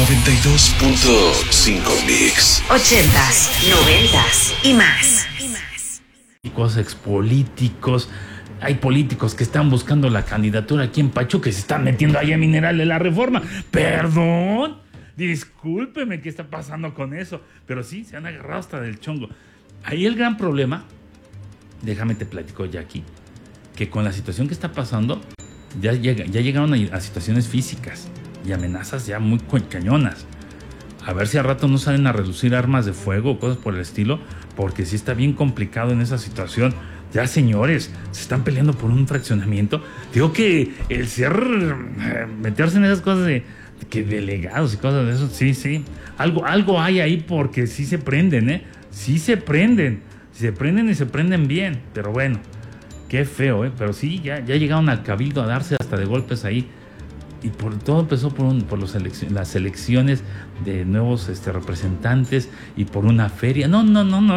92.5 Mix. 80s, 90s y más. Expolíticos. Hay políticos que están buscando la candidatura aquí en Pachuca, que se están metiendo allá a Mineral de la Reforma. Perdón, discúlpeme qué está pasando con eso, pero sí, se han agarrado hasta del chongo. Ahí el gran problema, déjame te platico ya aquí, que con la situación que está pasando, ya llegaron a situaciones físicas y amenazas ya muy cañonas. A ver si al rato no salen a reducir armas de fuego o cosas por el estilo, porque sí está bien complicado en esa situación. Ya, señores, se están peleando por un fraccionamiento. Digo que el meterse en esas cosas de que delegados y cosas de eso, sí. Algo hay ahí, porque sí se prenden, ¿eh? Sí se prenden. Se prenden y se prenden bien. Pero bueno, qué feo, ¿eh? Pero sí, ya llegaron al cabildo a darse hasta de golpes ahí. Y todo empezó por las elecciones de nuevos representantes y por una feria. No,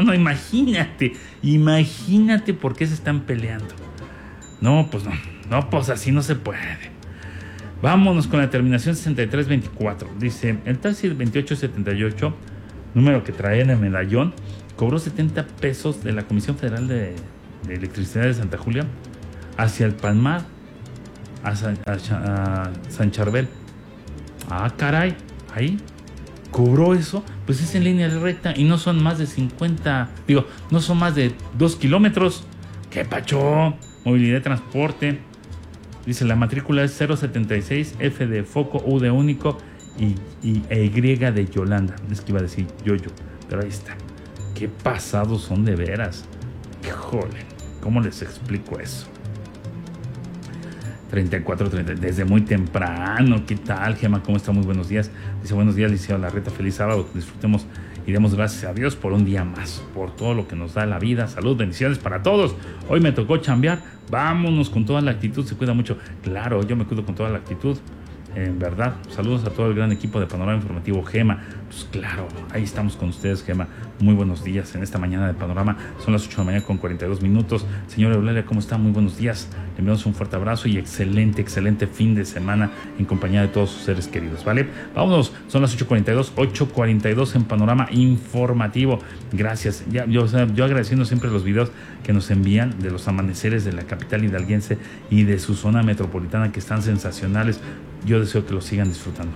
imagínate por qué se están peleando. No, pues así no se puede. Vámonos con la terminación 6324. Dice, el taxi 2878, número que trae en el medallón, cobró 70 pesos de la Comisión Federal de Electricidad de Santa Julia hacia el Palmar, a San Charbel. Ah, caray, ahí cobró eso. Pues es en línea recta y no son más de 2 kilómetros. ¡Qué pacho! Movilidad y transporte. Dice, la matrícula es 076, F de foco, U de único y Y de Yolanda. Es que iba a decir Yoyo, pero ahí está. Qué pasados son de veras. Híjole, ¿cómo les explico eso? 34-30, desde muy temprano. ¿Qué tal, Gema? ¿Cómo está? Muy buenos días. Dice, buenos días, Liceo Larreta. Feliz sábado. Disfrutemos y demos gracias a Dios por un día más, por todo lo que nos da la vida. Salud, bendiciones para todos. Hoy me tocó chambear. Vámonos con toda la actitud. Se cuida mucho. Claro, yo me cuido con toda la actitud. En verdad, saludos a todo el gran equipo de Panorama Informativo. Gema, pues claro, ahí estamos con ustedes, Gema. Muy buenos días en esta mañana de Panorama. Son las 8 de la mañana con 42 minutos. Señora Eulalia, ¿cómo está? Muy buenos días. Le enviamos un fuerte abrazo y excelente fin de semana en compañía de todos sus seres queridos, ¿vale? Vámonos, son las 8:42 en Panorama Informativo. Gracias. Yo agradeciendo siempre los videos que nos envían de los amaneceres de la capital hidalguense y de su zona metropolitana, que están sensacionales. Yo deseo que lo sigan disfrutando.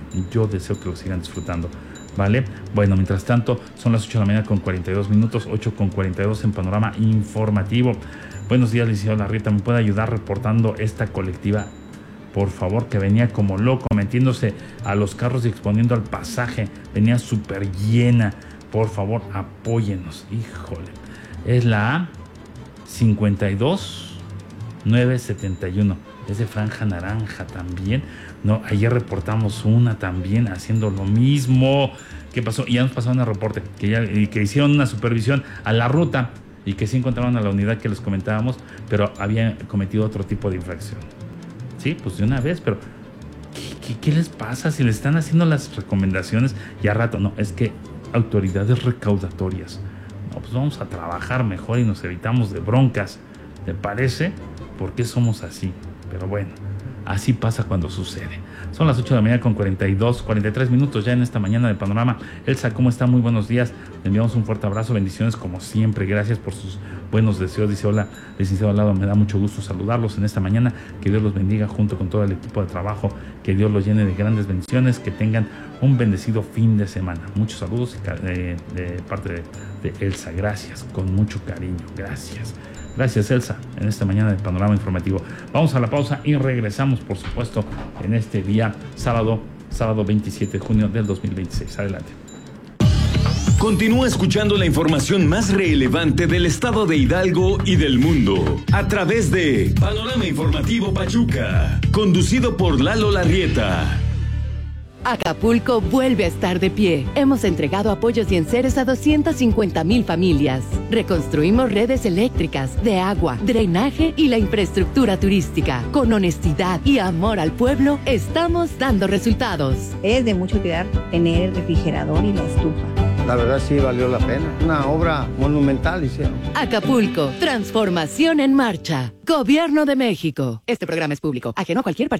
¿Vale? Bueno, mientras tanto, son las 8 de la mañana con 42 minutos, 8:42 en Panorama Informativo. Buenos días, licenciado Larreta. ¿Me puede ayudar reportando esta colectiva? Por favor, que venía como loco, metiéndose a los carros y exponiendo al pasaje. Venía súper llena. Por favor, apóyenos. Híjole. Es la A52971. Es de franja naranja también. No, ayer reportamos una también haciendo lo mismo. ¿Qué pasó? Y ya nos pasaron el reporte que hicieron una supervisión a la ruta y que sí encontraron a la unidad que les comentábamos, pero habían cometido otro tipo de infracción. Sí, pues de una vez, pero ¿qué les pasa si les están haciendo las recomendaciones y a rato? No, es que autoridades recaudatorias. No, pues vamos a trabajar mejor y nos evitamos de broncas. ¿Te parece? ¿Por qué somos así? Pero bueno, así pasa cuando sucede. Son las 8 de la mañana con 43 minutos ya en esta mañana de Panorama. Elsa, ¿cómo está? Muy buenos días. Le enviamos un fuerte abrazo, bendiciones como siempre. Gracias por sus buenos deseos. Dice, hola, licenciado al lado, me da mucho gusto saludarlos en esta mañana. Que Dios los bendiga junto con todo el equipo de trabajo. Que Dios los llene de grandes bendiciones. Que tengan un bendecido fin de semana. Muchos saludos de parte de Elsa. Gracias, con mucho cariño. Gracias, Elsa, en esta mañana de Panorama Informativo. Vamos a la pausa y regresamos, por supuesto, en este día sábado 27 de junio del 2026. Adelante. Continúa escuchando la información más relevante del estado de Hidalgo y del mundo a través de Panorama Informativo Pachuca, conducido por Lalo Larrieta. Acapulco vuelve a estar de pie. Hemos entregado apoyos y enseres a 250,000 familias. Reconstruimos redes eléctricas, de agua, drenaje y la infraestructura turística. Con honestidad y amor al pueblo, estamos dando resultados. Es de mucho cuidar tener el refrigerador y la estufa. La verdad sí valió la pena. Una obra monumental hicieron. Acapulco, transformación en marcha. Gobierno de México. Este programa es público, ajeno a cualquier partido.